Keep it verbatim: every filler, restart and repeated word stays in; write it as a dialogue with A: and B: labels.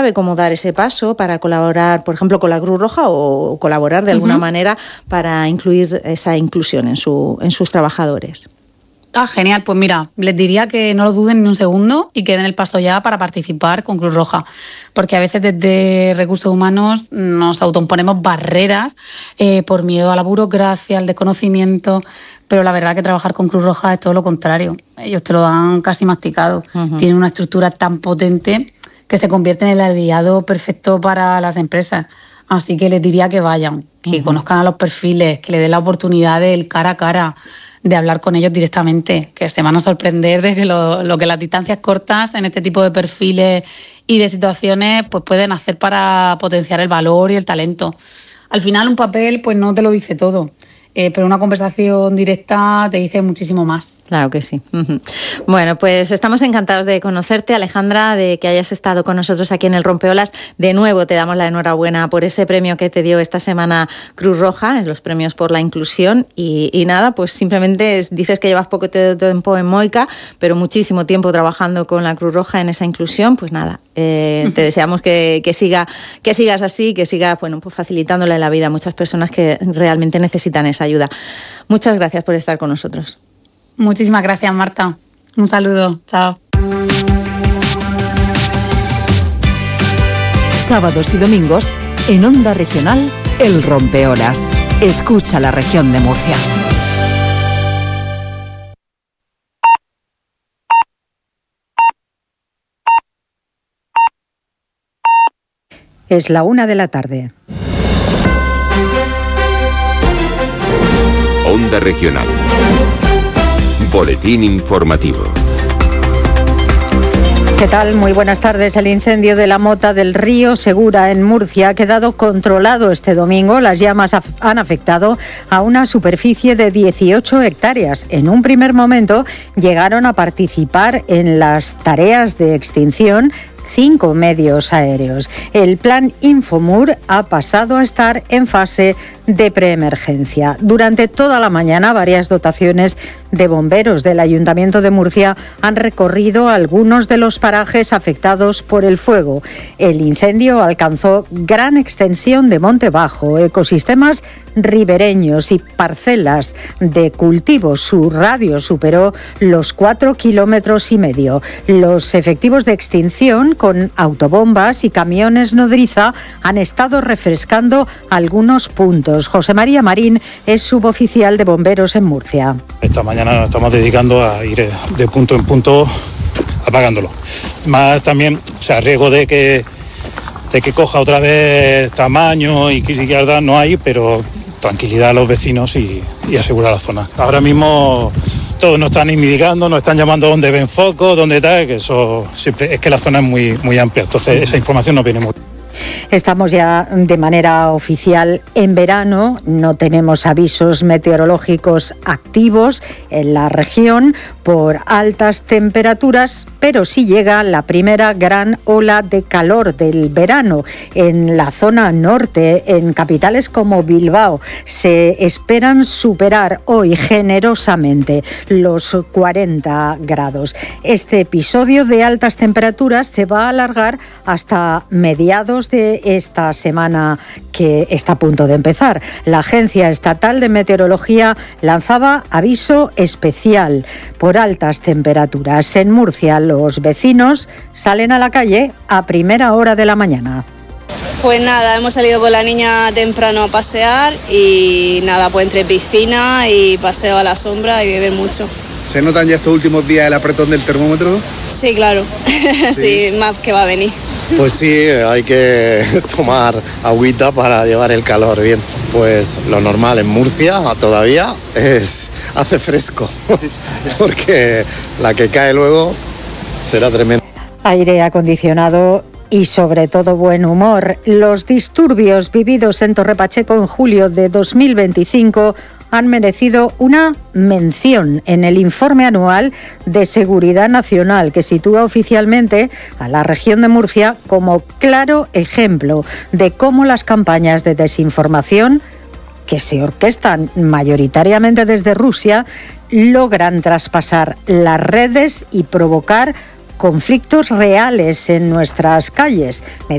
A: sabe cómo dar ese paso para colaborar, por ejemplo, con la Cruz Roja o colaborar de alguna uh-huh. manera para incluir esa inclusión en, su, en sus trabajadores.
B: Ah, genial. Pues mira, les diría que no lo duden ni un segundo y que den el paso ya para participar con Cruz Roja, porque a veces desde Recursos Humanos nos autoimponemos barreras eh, por miedo a la burocracia, al desconocimiento, pero la verdad que trabajar con Cruz Roja es todo lo contrario. Ellos te lo dan casi masticado. Uh-huh. Tienen una estructura tan potente que se convierte en el aliado perfecto para las empresas. Así que les diría que vayan, que uh-huh. conozcan a los perfiles, que le den la oportunidad del cara a cara, de hablar con ellos directamente, que se van a sorprender de que lo, lo que las distancias cortas en este tipo de perfiles y de situaciones pues pueden hacer para potenciar el valor y el talento. Al final un papel pues no te lo dice todo. Eh, pero una conversación directa te dice muchísimo más.
A: Claro que sí. Uh-huh. Bueno, pues estamos encantados de conocerte, Alejandra, de que hayas estado con nosotros aquí en el Rompeolas. De nuevo te damos la enhorabuena por ese premio que te dio esta semana Cruz Roja, los premios por la inclusión. Y, y nada, pues simplemente es, dices que llevas poco tiempo en Moica, pero muchísimo tiempo trabajando con la Cruz Roja en esa inclusión. Pues nada, eh, te deseamos que, que, siga, que sigas así, que sigas bueno, pues facilitándole la vida a muchas personas que realmente necesitan esa ayuda. Muchas gracias por estar con nosotros.
B: Muchísimas gracias, Marta. Un saludo. Chao.
C: Sábados y domingos en Onda Regional, El Rompeolas. Escucha la región de Murcia.
D: Es la una de la tarde.
E: Onda Regional. Boletín informativo.
D: ¿Qué tal? Muy buenas tardes. El incendio de la Mota del Río Segura en Murcia ha quedado controlado este domingo. Las llamas han afectado a una superficie de dieciocho hectáreas. En un primer momento llegaron a participar en las tareas de extinción cinco medios aéreos. El plan Infomur ha pasado a estar en fase de preemergencia. Durante toda la mañana, varias dotaciones de bomberos del Ayuntamiento de Murcia han recorrido algunos de los parajes afectados por el fuego. El incendio alcanzó gran extensión de monte bajo, ecosistemas ribereños y parcelas de cultivo. Su radio superó los cuatro kilómetros y medio. Los efectivos de extinción, con autobombas y camiones nodriza, han estado refrescando algunos puntos. José María Marín es suboficial de bomberos en Murcia.
F: Esta mañana nos estamos dedicando a ir de punto en punto apagándolo. Más también, o sea, riesgo de que, de que coja otra vez tamaño y que arda no hay, pero tranquilidad a los vecinos y, y asegurar la zona. Ahora mismo todos nos están indicando, nos están llamando dónde ven focos, dónde tal, que eso siempre es que la zona es muy, muy amplia, entonces esa información nos viene muy bien.
D: Estamos ya de manera oficial en verano, no tenemos avisos meteorológicos activos en la región por altas temperaturas, pero sí llega la primera gran ola de calor del verano. En la zona norte, en capitales como Bilbao, se esperan superar hoy generosamente los cuarenta grados. Este episodio de altas temperaturas se va a alargar hasta mediados de esta semana que está a punto de empezar. La Agencia Estatal de Meteorología lanzaba aviso especial por altas temperaturas. En Murcia, los vecinos salen a la calle a primera hora de la mañana.
G: Pues nada, hemos salido con la niña temprano a pasear y nada, pues entre piscina y paseo a la sombra y beber mucho.
H: ¿Se notan ya estos últimos días el apretón del termómetro?
G: Sí, claro. Sí, sí, más que va a venir.
I: Pues sí, hay que tomar agüita para llevar el calor bien. Pues lo normal en Murcia todavía es hace fresco, porque la que cae luego será tremenda.
D: Aire acondicionado y sobre todo buen humor. Los disturbios vividos en Torre Pacheco en julio de dos mil veinticinco han merecido una mención en el informe anual de Seguridad Nacional, que sitúa oficialmente a la región de Murcia como claro ejemplo de cómo las campañas de desinformación, que se orquestan mayoritariamente desde Rusia, logran traspasar las redes y provocar conflictos reales en nuestras calles.